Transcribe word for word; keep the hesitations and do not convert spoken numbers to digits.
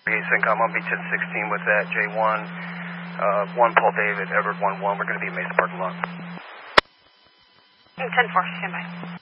Syncom, I'll be ten sixteen with that, J one, uh, one Paul David, Edward one one, we're going to be in Mesa parking lot. ten four, stand by.